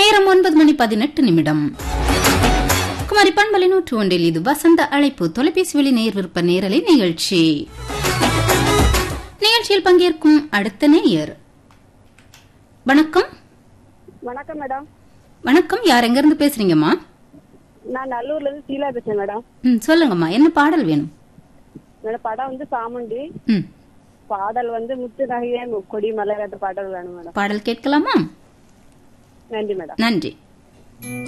நேரம் 9:18. குமாரி பண்பலை 101 இது வசந்த அழைப்பு தொலைபேசி வழி நேர் விருப்ப நேரலை நிகழ்ச்சி. நிகழ்ச்சியில் பங்கேற்கும் அடுத்த நேயர். வணக்கம். வணக்கம் மேடம். வணக்கம், யார் எங்க இருந்து பேசுறீங்கம்மா? நான் நல்லூர்ல இருந்து சீலா பேசுறேன் மேடம். சொல்லுங்கம்மா, என்ன பாடல் வேணும்? மேடம் படம் வந்து சாமுண்டி. ம், பாடல் வந்து முத்து நகையே கொடி மலராட்டு பாடல் வேணும் மேடம். பாடல் கேட்கலாமா? நன்றி மேடம். நன்றி.